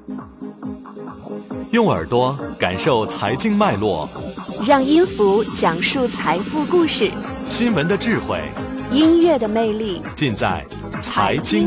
用耳朵感受财经脉络， 让音符讲述财富故事， 新闻的智慧， 音乐的魅力， 尽在财经